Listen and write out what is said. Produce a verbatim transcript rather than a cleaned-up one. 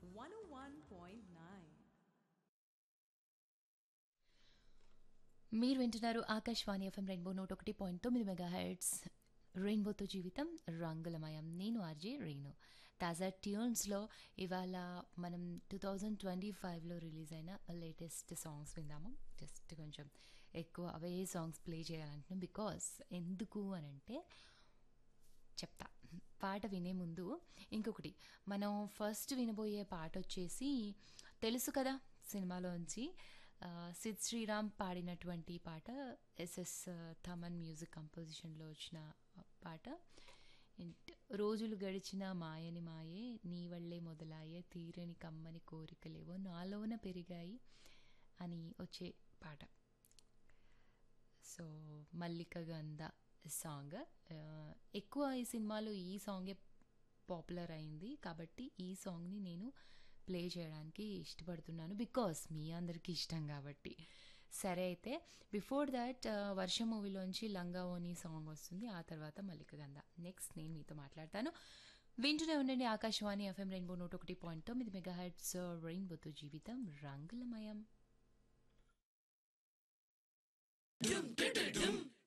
One ఓ one point nine. మీరు వింటున్నారు Akashvani FM rainbow నూట ఒకటి పాయింట్ తొమ్మిది మెగా హెడ్స్ రెయిన్బోతో జీవితం రంగులమయం. నేను ఆర్జే రేణు. తాజా ట్యూన్స్లో ఇవాళ మనం టూ థౌజండ్ ట్వంటీ ఫైవ్లో రిలీజ్ అయిన లేటెస్ట్ సాంగ్స్ విందాము. జస్ట్ కొంచెం ఎక్కువ అవే సాంగ్స్ ప్లే చేయాలంటున్నాం. బికాస్ ఎందుకు అని అంటే చెప్తా. పాట వినే ముందు ఇంకొకటి, మనం ఫస్ట్ వినబోయే పాట వచ్చేసి తెలుసు కదా సినిమాలోంచి ఆ, సిద్ శ్రీరామ్ పాడినటువంటి పాట. ఎస్ఎస్ థమన్ మ్యూజిక్ కంపోజిషన్లో వచ్చిన పాట. And రోజులు గడిచిన మాయని మాయే నీ వల్లే మొదలాయే తీరని కమ్మని కోరికలేవో నాలోన పెరిగాయి అని వచ్చే పాట. సో మల్లిక గంధ సాంగ్. ఆ, ఎక్కువ ఈ సినిమాలో ఈ సాంగే పాపులర్ అయింది కాబట్టి ఈ సాంగ్ని నేను ప్లే చేయడానికి ఇష్టపడుతున్నాను. బికాస్ మీ అందరికీ ఇష్టం కాబట్టి. సరే అయితే బిఫోర్ దాట్ వర్షం మూవీలోంచి లంగా ఓని సాంగ్ వస్తుంది. ఆ తర్వాత మల్లిక గంధ. నెక్స్ట్ నేను మీతో మాట్లాడతాను. వింటూనే ఉండండి ఆకాశవాణి ఎఫ్ఎం రెయిన్బో నూట ఒకటి పాయింట్ తొమ్మిది మెగా హెడ్స్ రెయిన్బోతో జీవితం రంగులమయం.